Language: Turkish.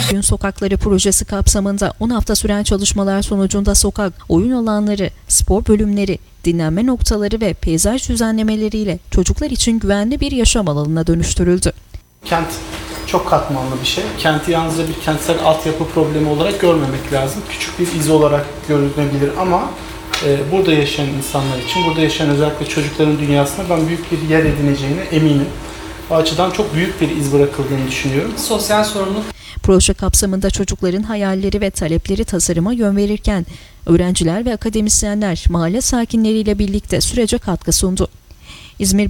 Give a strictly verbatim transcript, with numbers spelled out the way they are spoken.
Gün Sokakları projesi kapsamında on hafta süren çalışmalar sonucunda sokak, oyun alanları, spor bölümleri, dinlenme noktaları ve peyzaj düzenlemeleriyle çocuklar için güvenli bir yaşam alanına dönüştürüldü. Kent çok katmanlı bir şey. Kenti yalnızca bir kentsel altyapı problemi olarak görmemek lazım. Küçük bir iz olarak görülebilir ama e, burada yaşayan insanlar için, burada yaşayan özellikle çocukların dünyasında ben büyük bir yer edineceğine eminim. O açıdan çok büyük bir iz bırakıldığını düşünüyorum. Sosyal sorumluluk. Proje kapsamında çocukların hayalleri ve talepleri tasarıma yön verirken öğrenciler ve akademisyenler mahalle sakinleriyle birlikte sürece katkı sundu. İzmir